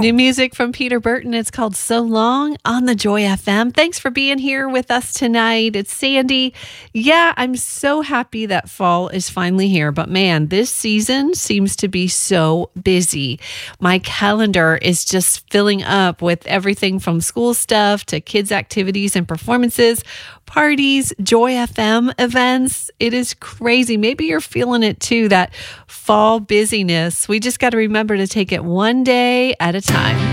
New music from Peter Burton. It's called So Long on the Joy FM. Thanks for being here with us tonight. It's Sandy. Yeah, I'm so happy that fall is finally here. But man, this season seems to be so busy. My calendar is just filling up with everything from school stuff to kids' activities and performances, parties, Joy FM events. It is crazy. Maybe you're feeling it too, that fall busyness. We just got to remember to take it one day at a time.